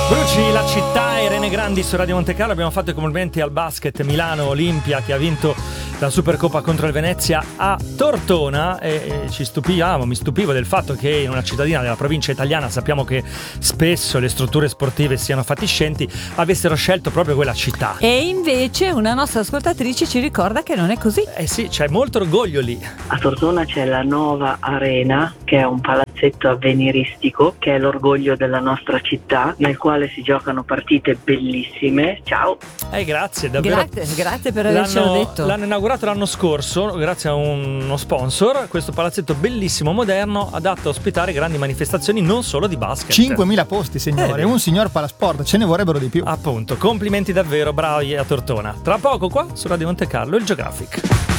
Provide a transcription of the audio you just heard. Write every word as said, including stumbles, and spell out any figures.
Bruci, la città, Irene Grandi su Radio Monte Carlo. Abbiamo fatto i complimenti al basket Milano Olimpia che ha vinto la Supercoppa contro il Venezia a Tortona e, e ci stupivamo, mi stupivo del fatto che in una cittadina della provincia italiana, sappiamo che spesso le strutture sportive siano fatiscenti, avessero scelto proprio quella città. E invece una nostra ascoltatrice ci ricorda che non è così. Eh sì, c'è molto orgoglio lì. A Tortona c'è la Nova Arena, che è un palazzetto avveniristico, che è l'orgoglio della nostra città, nel quale si giocano partite bellissime. Ciao. Eh, grazie, davvero. Grazie, grazie per avercelo detto. L'hanno inaugurato l'anno scorso, grazie a uno sponsor. Questo palazzetto bellissimo, moderno, adatto a ospitare grandi manifestazioni, non solo di basket. cinquemila posti, signore. Eh, un signor palasport, ce ne vorrebbero di più. Appunto, complimenti davvero, bravi a Tortona. Tra poco qua su Radio Monte Carlo, il Geographic.